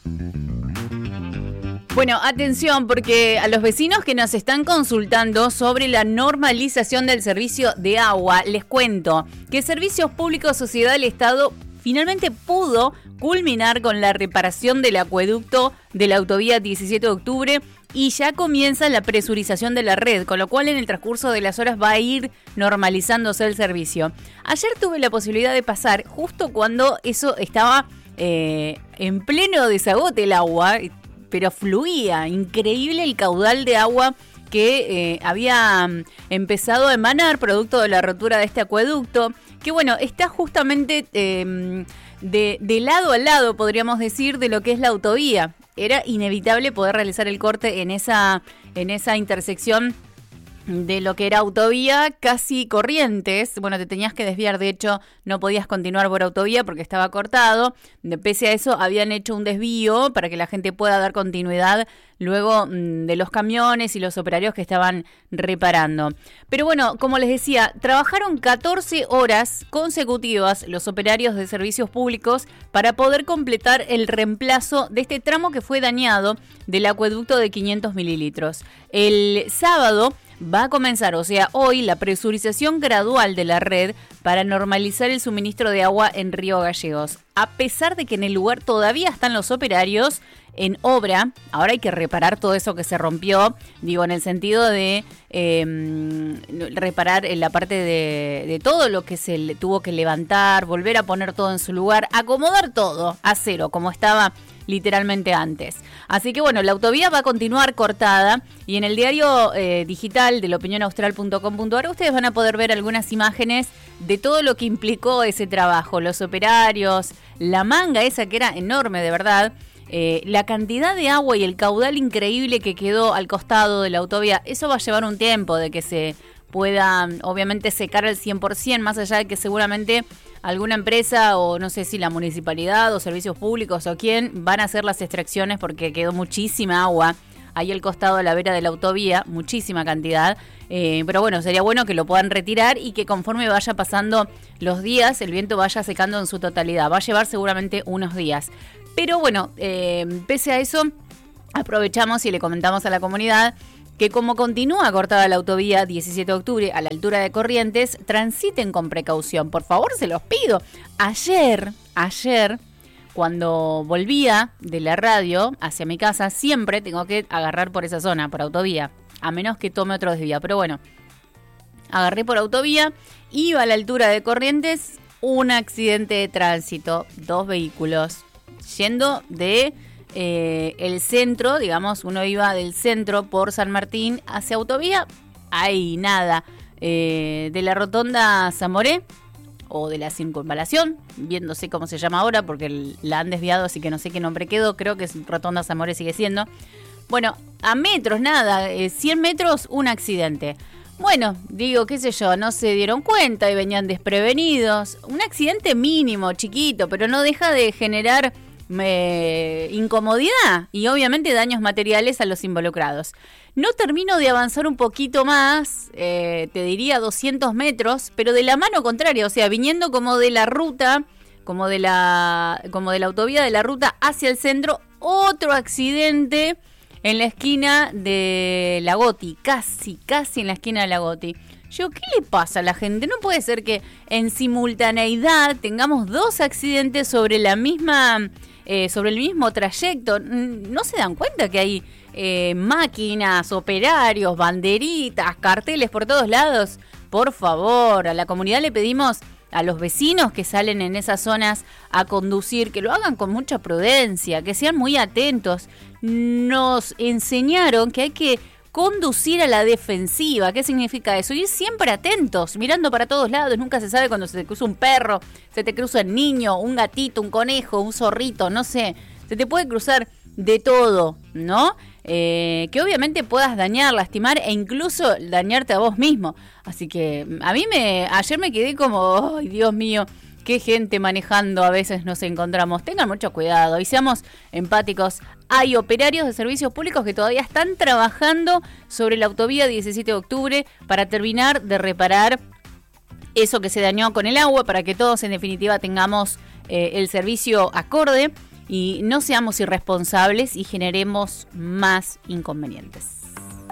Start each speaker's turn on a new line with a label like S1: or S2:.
S1: Bueno, atención, porque a los vecinos que nos están consultando sobre la normalización del servicio de agua, les cuento que Servicios Públicos Sociedad del Estado finalmente pudo culminar con la reparación del acueducto de la autovía 17 de octubre y ya comienza la presurización de la red, con lo cual en el transcurso de las horas va a ir normalizándose el servicio. Ayer tuve la posibilidad de pasar justo cuando eso estaba en pleno desagote el agua, pero fluía, increíble el caudal de agua que había empezado a emanar producto de la rotura de este acueducto, que bueno, está justamente de lado a lado, podríamos decir, de lo que es la autovía. Era inevitable poder realizar el corte en esa intersección de lo que era autovía, casi Corrientes. Bueno, te tenías que desviar, de hecho no podías continuar por autovía porque estaba cortado. Pese a eso habían hecho un desvío para que la gente pueda dar continuidad luego de los camiones y los operarios que estaban reparando. Pero bueno, como les decía, trabajaron 14 horas consecutivas los operarios de servicios públicos para poder completar el reemplazo de este tramo que fue dañado del acueducto de 500 mililitros. El sábado va a comenzar, o sea, hoy, la presurización gradual de la red para normalizar el suministro de agua en Río Gallegos. A pesar de que en el lugar todavía están los operarios en obra, ahora hay que reparar todo eso que se rompió, digo, en el sentido de reparar en la parte de todo lo que se tuvo que levantar, volver a poner todo en su lugar, acomodar todo a cero, como estaba literalmente antes. Así que bueno, la autovía va a continuar cortada y en el diario digital de laopinionaustral.com.ar ustedes van a poder ver algunas imágenes de todo lo que implicó ese trabajo, los operarios, la manga esa que era enorme de verdad, la cantidad de agua y el caudal increíble que quedó al costado de la autovía. Eso va a llevar un tiempo de que se pueda obviamente secar al 100%, más allá de que seguramente alguna empresa o no sé si la municipalidad o servicios públicos o quién van a hacer las extracciones porque quedó muchísima agua ahí al costado a la vera de la autovía, muchísima cantidad, pero bueno, sería bueno que lo puedan retirar y que conforme vaya pasando los días el viento vaya secando en su totalidad. Va a llevar seguramente unos días, pero bueno, pese a eso aprovechamos y le comentamos a la comunidad que como continúa cortada la autovía 17 de octubre a la altura de Corrientes, transiten con precaución. Por favor, se los pido. Ayer, cuando volvía de la radio hacia mi casa, siempre tengo que agarrar por esa zona, por autovía, a menos que tome otro desvío. Pero bueno, agarré por autovía, iba a la altura de Corrientes, un accidente de tránsito, 2 vehículos, yendo de el centro, digamos, uno iba del centro por San Martín hacia autovía, ahí nada, de la rotonda Zamoré o de la circunvalación, viéndose cómo se llama ahora porque la han desviado, así que no sé qué nombre quedó, creo que es rotonda Zamoré, sigue siendo. Bueno, a metros, nada, 100 metros, un accidente. Bueno, digo, qué sé yo, no se dieron cuenta y venían desprevenidos. Un accidente mínimo, chiquito, pero no deja de generar incomodidad y obviamente daños materiales a los involucrados. No termino de avanzar un poquito más, te diría 200 metros, pero de la mano contraria, o sea, viniendo como de la ruta, como de la autovía de la ruta hacia el centro, otro accidente en la esquina de la Goti, casi en la esquina de la Goti. Yo, ¿qué le pasa a la gente? No puede ser que en simultaneidad tengamos 2 accidentes sobre la misma, sobre el mismo trayecto. ¿No se dan cuenta que hay máquinas, operarios, banderitas, carteles por todos lados? Por favor, a la comunidad le pedimos a los vecinos que salen en esas zonas a conducir, que lo hagan con mucha prudencia, que sean muy atentos. Nos enseñaron que hay que conducir a la defensiva. ¿Qué significa eso? Ir siempre atentos, mirando para todos lados. Nunca se sabe cuando se te cruza un perro, se te cruza un niño, un gatito, un conejo, un zorrito, no sé. Se te puede cruzar de todo, ¿no? Que obviamente puedas dañar, lastimar e incluso dañarte a vos mismo. Así que ayer me quedé como, ¡ay, Dios mío! Qué gente manejando a veces nos encontramos. Tengan mucho cuidado y seamos empáticos. Hay operarios de servicios públicos que todavía están trabajando sobre la autovía 17 de octubre para terminar de reparar eso que se dañó con el agua, para que todos en definitiva tengamos el servicio acorde. y no seamos irresponsables y generemos más inconvenientes.